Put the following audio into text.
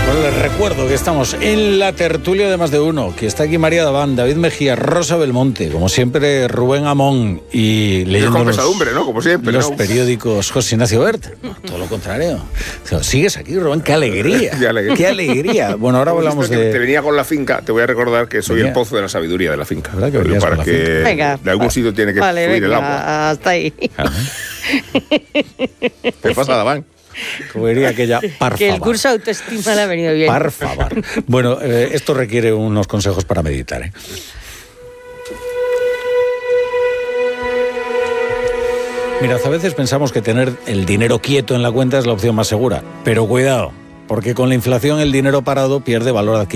Bueno, les recuerdo que estamos en la tertulia de Más de Uno, que está aquí María Daván, David Mejía, Rosa Belmonte, como siempre Rubén Amón y leyendo con pesadumbre, ¿no? Como siempre, los periódicos José Ignacio Bert. No, todo lo contrario. Sigues aquí, Rubén, qué alegría. Qué alegría. Bueno, ahora hablamos de... Te venía con la finca, te voy a recordar que soy el pozo de la sabiduría de la finca. ¿Verdad que venías para con la que finca? Venga, de algún sitio tiene que fluir el agua. Hasta ahí. ¿Qué pasa, Daván? Como diría aquella, par Que el favor. curso de autoestima le ha venido bien. Par favor. Bueno, esto requiere unos consejos para meditar, ¿eh? Mirad, a veces pensamos que tener el dinero quieto en la cuenta es la opción más segura, pero cuidado, porque con la inflación el dinero parado pierde valor adquisitivo.